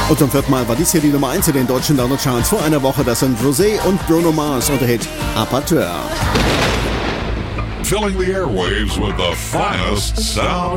Und zum 4. Mal war dies hier die Nummer 1 in den deutschen Download-Charts. Vor einer Woche, das sind Rosé und Bruno Mars und der Hit Apateur. Filling the airwaves with the finest sound